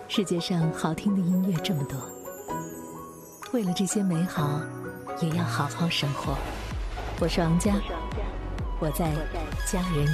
世界上好听的音乐这么多，为了这些美好，也要好好生活。我是王佳，我在家人